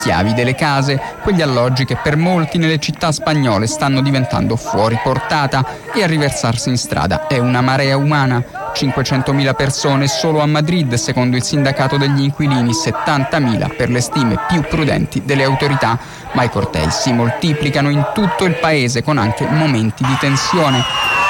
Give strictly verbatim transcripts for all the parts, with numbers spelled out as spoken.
chiavi delle case, quegli alloggi che per molti nelle città spagnole stanno diventando fuori portata, e a riversarsi in strada è una marea umana. cinquecentomila persone solo a Madrid, secondo il sindacato degli inquilini, settantamila per le stime più prudenti delle autorità, ma i cortei si moltiplicano in tutto il paese con anche momenti di tensione.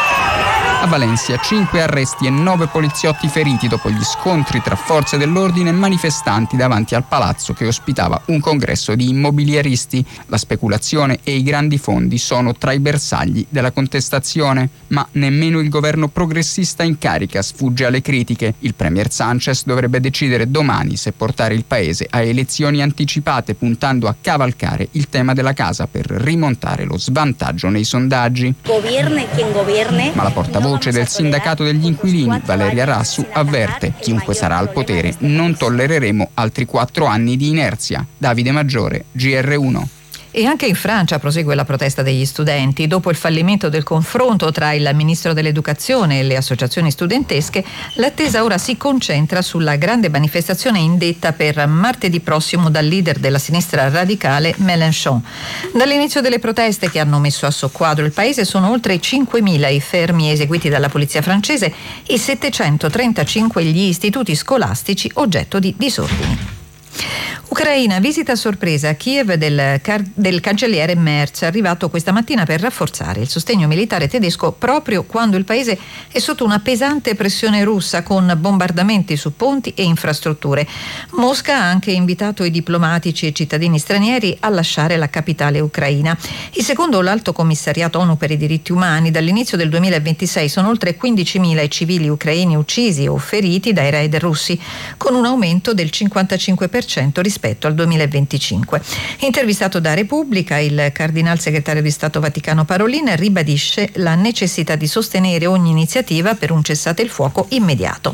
A Valencia cinque arresti e nove poliziotti feriti dopo gli scontri tra forze dell'ordine e manifestanti davanti al palazzo che ospitava un congresso di immobiliaristi. La speculazione e i grandi fondi sono tra i bersagli della contestazione, ma nemmeno il governo progressista in carica sfugge alle critiche. Il premier Sánchez dovrebbe decidere domani se portare il paese a elezioni anticipate, puntando a cavalcare il tema della casa per rimontare lo svantaggio nei sondaggi. Govierne quien govierne. Ma la portavoce voce del sindacato degli inquilini, Valeria Rassu, avverte: chiunque sarà al potere non tollereremo altri quattro anni di inerzia. Davide Maggiore, G R uno. E anche in Francia prosegue la protesta degli studenti. Dopo il fallimento del confronto tra il ministro dell'Educazione e le associazioni studentesche, l'attesa ora si concentra sulla grande manifestazione indetta per martedì prossimo dal leader della sinistra radicale Mélenchon. Dall'inizio delle proteste, che hanno messo a soqquadro il paese, sono oltre cinquemila i fermi eseguiti dalla polizia francese e settecentotrentacinque gli istituti scolastici oggetto di disordini. Ucraina, visita a sorpresa a Kiev del, car- del cancelliere Merz, arrivato questa mattina per rafforzare il sostegno militare tedesco proprio quando il paese è sotto una pesante pressione russa con bombardamenti su ponti e infrastrutture. Mosca ha anche invitato i diplomatici e cittadini stranieri a lasciare la capitale ucraina. E secondo l'Alto Commissariato ONU per i diritti umani, dall'inizio del duemilaventisei sono oltre quindicimila i civili ucraini uccisi o feriti dai raid russi, con un aumento del cinquantacinque per cento rispetto al duemilaventicinque. Intervistato da Repubblica, il cardinal segretario di Stato Vaticano Parolin ribadisce la necessità di sostenere ogni iniziativa per un cessate il fuoco immediato.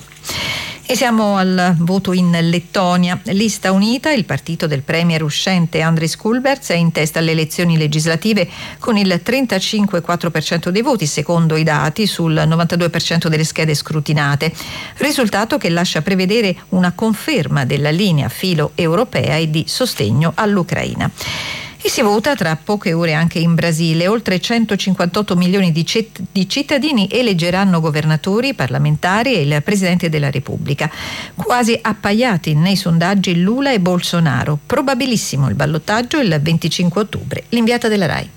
E siamo al voto in Lettonia. Lista Unita, il partito del premier uscente Andris Kulberts, è in testa alle elezioni legislative con il trentacinque virgola quattro per cento dei voti, secondo i dati, sul novantadue per cento delle schede scrutinate. Risultato che lascia prevedere una conferma della linea filo europea e di sostegno all'Ucraina. E si vota tra poche ore anche in Brasile. Oltre centocinquantotto milioni di, cet- di cittadini eleggeranno governatori, parlamentari e il Presidente della Repubblica. Quasi appaiati nei sondaggi Lula e Bolsonaro. Probabilissimo il ballottaggio il venticinque ottobre. L'inviata della RAI.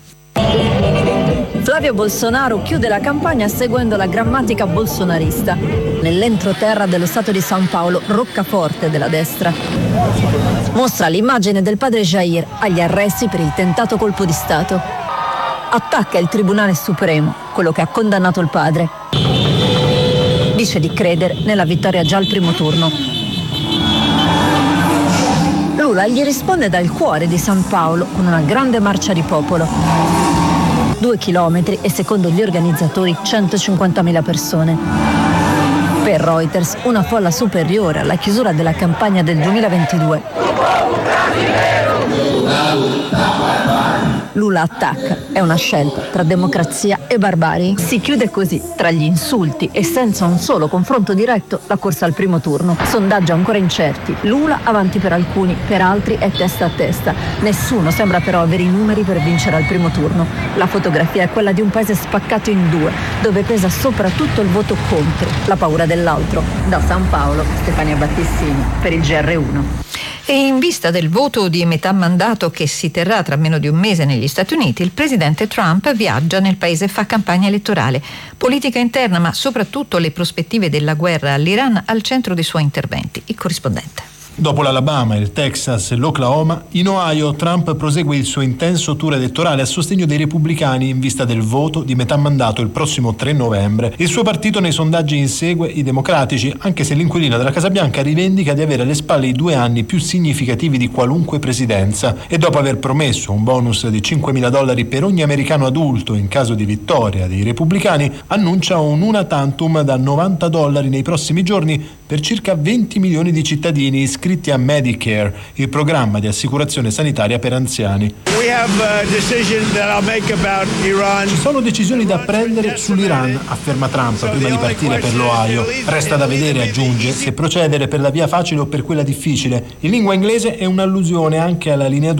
Flavio Bolsonaro chiude la campagna seguendo la grammatica bolsonarista nell'entroterra dello stato di San Paolo, roccaforte della destra. Mostra l'immagine del padre Jair agli arresti per il tentato colpo di Stato. Attacca il Tribunale Supremo, quello che ha condannato il padre. Dice di credere nella vittoria già al primo turno. Lula gli risponde dal cuore di San Paolo con una grande marcia di popolo. Due chilometri e, secondo gli organizzatori, centocinquantamila persone. Per Reuters, una folla superiore alla chiusura della campagna del duemilaventidue. Lula attacca, è una scelta tra democrazia e barbarie. Si chiude così, tra gli insulti e senza un solo confronto diretto, la corsa al primo turno. Sondaggi ancora incerti, Lula avanti per alcuni, per altri è testa a testa. Nessuno sembra però avere i numeri per vincere al primo turno. La fotografia è quella di un paese spaccato in due, dove pesa soprattutto il voto contro, la paura dell'altro. Da San Paolo, Stefania Battistini, per il G R uno. E in vista del voto di metà mandato che si terrà tra meno di un mese negli Stati Uniti, il presidente Trump viaggia nel paese e fa campagna elettorale. Politica interna, ma soprattutto le prospettive della guerra all'Iran al centro dei suoi interventi. Il corrispondente. Dopo l'Alabama, il Texas e l'Oklahoma, in Ohio Trump prosegue il suo intenso tour elettorale a sostegno dei repubblicani in vista del voto di metà mandato il prossimo tre novembre. Il suo partito nei sondaggi insegue i democratici, anche se l'inquilino della Casa Bianca rivendica di avere alle spalle i due anni più significativi di qualunque presidenza, e dopo aver promesso un bonus di cinquemila dollari per ogni americano adulto in caso di vittoria dei repubblicani, annuncia un una tantum da novanta dollari nei prossimi giorni per circa venti milioni di cittadini iscritti a Medicare, il programma di assicurazione sanitaria per anziani. Ci sono decisioni da prendere sull'Iran, afferma Trump prima di partire per l'Ohio. Resta da vedere, aggiunge, se procedere per la via facile o per quella difficile. In lingua inglese è un'allusione anche alla linea